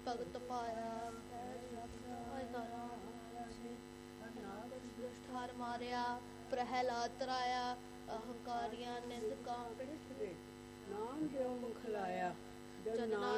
ਭਗਤ ਪਾਇਆ ਠਾਰ ਮਾਰਿਆ ਪ੍ਰਹਿਲਾਦ ਤਰਾਇਆ ਅਹੰਕਾਰੀਆਂ ਨਿੰਦ ਕਾਂਪੜੇ ਨਾਮ ਦਿਓ ਮੁਖ ਲਾਇਆ ਜਨਨਾ